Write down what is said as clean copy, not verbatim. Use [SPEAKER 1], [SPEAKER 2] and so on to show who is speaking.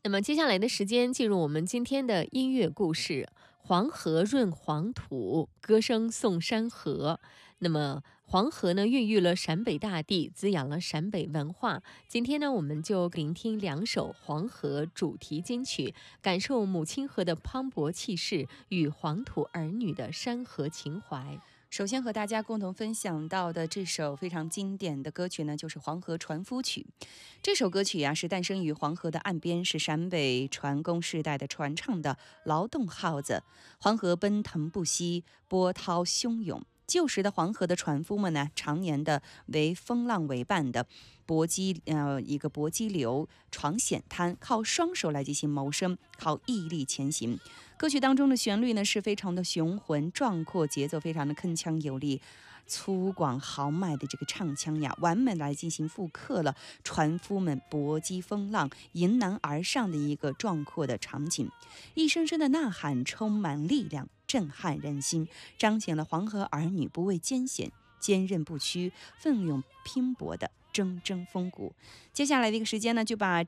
[SPEAKER 1] 那么接下来的时间进入我们今天的音乐故事。黄河润黄土，歌声颂山河。那么黄河呢，孕育了陕北大地，滋养了陕北文化。今天呢，我们就聆听两首黄河主题金曲，感受母亲河的磅礴气势与黄土儿女的山河情怀。
[SPEAKER 2] 首先和大家共同分享到的这首非常经典的歌曲呢，就是《黄河船夫曲》。这首歌曲是诞生于黄河的岸边，是陕北船工世代的传唱的劳动号子。黄河奔腾不息，波涛汹涌。旧时的黄河的船夫们呢，常年的为风浪为伴的搏击流、闯险滩，靠双手来进行谋生，靠毅力前行。歌曲当中的旋律呢是非常的雄浑壮阔，节奏非常的铿锵有力，粗犷豪迈的这个唱腔呀，完美来进行复刻了船夫们搏击风浪、迎难而上的一个壮阔的场景。一声声的呐喊充满力量，震撼人心，彰显了黄河儿女不畏艰险、坚韧不屈、奋勇拼搏的铮铮风骨。接下来的一个时间呢，就把